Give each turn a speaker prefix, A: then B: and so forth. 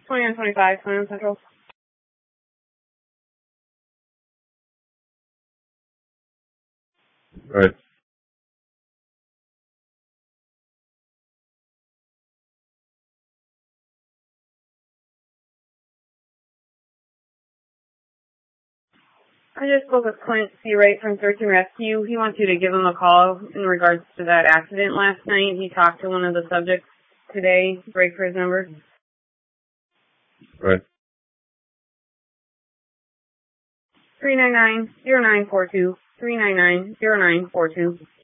A: 2925, Plan Central.
B: Right.
A: I just spoke with Clint C. Wright from Search and Rescue. He wants you to give him a call in regards to that accident last night. He talked to one of the subjects today. Break for his number.
B: Right.
A: 399-0942. 399-0942.